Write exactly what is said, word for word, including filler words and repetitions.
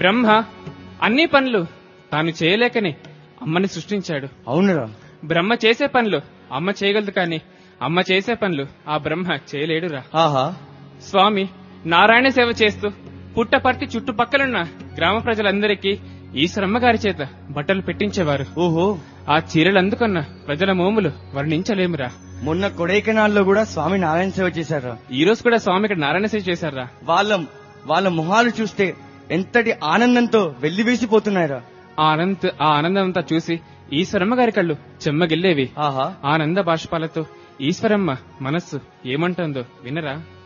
బ్రహ్మ అన్ని పనులు తాను చేయలేకనే అమ్మని సృష్టించాడు. అవునురా, బ్రహ్మ చేసే పనులు అమ్మ చేయగలదు, కానీ అమ్మ చేసే పనులు ఆ బ్రహ్మ చేయలేడురా. ఆహా, స్వామి నారాయణ సేవ చేస్తూ పుట్టపర్తి చుట్టుపక్కలున్న గ్రామ ప్రజలందరికీ ఈశ్వరమ్మ గారి చేత బట్టలు పెట్టించేవారు. ఓహో, ఆ చీరలు అందుకున్న ప్రజల మోములు వర్ణించలేమురా. మొన్న కొడైకెనాల్లో కూడా స్వామి నారాయణ సేవ చేశారా. ఈ రోజు కూడా స్వామి ఇక్కడ నారాయణ సేవ చేశారా. వాళ్ళ వాళ్ళ మొహాలు చూస్తే ఎంతటి ఆనందంతో వెళ్లివేసిపోతున్నాయిరా. ఆ ఆనంద ఆ ఆనందం అంతా చూసి ఈశ్వరమ్మ గారి కళ్ళు చెమ్మగిల్లేవి. ఆహా, ఆనంద బాష్పాలతో ఈశ్వరమ్మ మనస్సు ఏమంటుందో వినరా.